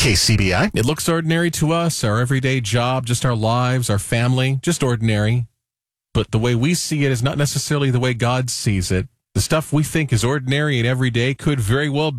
KCBI. It looks ordinary to us, our everyday job, just our lives, our family, just ordinary. But the way we see it is not necessarily the way God sees it. The stuff we think is ordinary and everyday could very well